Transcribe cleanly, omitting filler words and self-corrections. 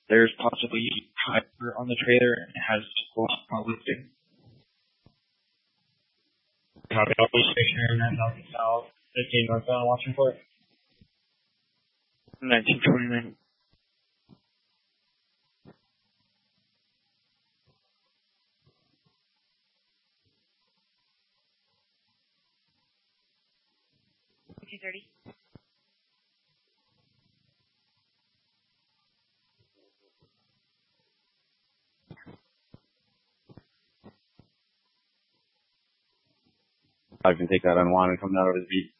There's possibly hyper on the trailer and it has full listing. Copy, I'll be stationary 9,000 south, 15 northbound, watching for it. 1929. $230. I can take that unwanted coming out of his beat.